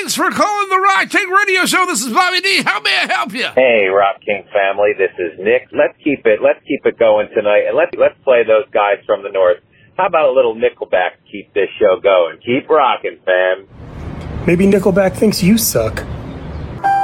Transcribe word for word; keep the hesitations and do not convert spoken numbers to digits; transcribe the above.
Thanks for calling the Rock King Radio Show. This is Bobby D. How may I help you? Hey, Rock King family. This is Nick. Let's keep it. Let's keep it going tonight, and let's let's play those guys from the north. How about a little Nickelback to keep this show going? Keep rocking, fam. Maybe Nickelback thinks you suck.